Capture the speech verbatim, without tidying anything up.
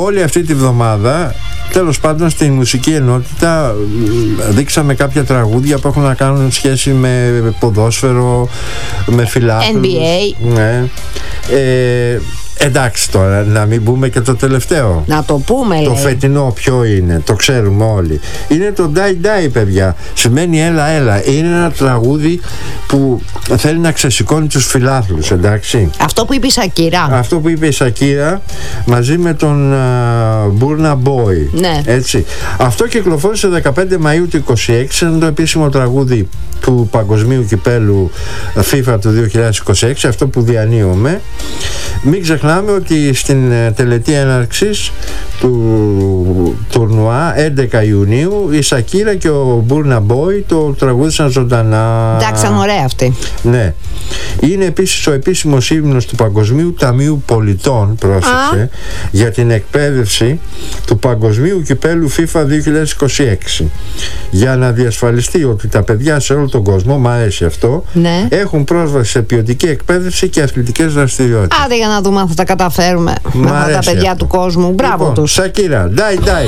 όλη αυτή τη βδομάδα, τέλος πάντων, στην μουσική ενότητα δείξαμε κάποια τραγούδια που έχουν να κάνουν σχέση με ποδόσφαιρο, με φιλάθλους. N B A. Ναι. Ε, εντάξει, τώρα να μην πούμε και το τελευταίο. Να το πούμε, Το λέει. φετινό ποιο είναι, το ξέρουμε όλοι. Είναι το Die Die, παιδιά. Σημαίνει έλα έλα. Είναι ένα τραγούδι που θέλει να ξεσηκώνει τους φιλάθλους, εντάξει. Αυτό που είπε η Σακύρα. Αυτό που είπε η Σακύρα μαζί με τον uh, Burna Boy. Ναι. Έτσι. Αυτό κυκλοφόρησε δεκαπέντε Μαΐου του είκοσι έξι. Είναι το επίσημο τραγούδι του Παγκοσμίου Κυπέλου FIFA του δύο χιλιάδες είκοσι έξι. Αυτό που διανύουμε. Μην ξεχνάμε ότι στην τελετή έναρξης του τουρνουά έντεκα Ιουνίου η Σακύρα και ο Burna Boy το τραγούδισαν ζωντανά. Εντάξει, ωραία αυτή. Ναι. Είναι επίσης ο επίσημος ύμνος του Παγκοσμίου Ταμείου Πολιτών, πρόσεξε, Α. για την εκπαίδευση του Παγκοσμίου Κυπέλου FIFA δύο χιλιάδες είκοσι έξι. Για να διασφαλιστεί ότι τα παιδιά σε όλο τον κόσμο, μ' αρέσει αυτό, ναι, έχουν πρόσβαση σε ποιοτική εκπαίδευση και αθλητικές δραστηριότητες. Άντε για να δούμε αν θα τα καταφέρουμε με αυτά τα παιδιά αυτό του κόσμου. Μπράβο λοιπόν, τους. Σακύρα, die die.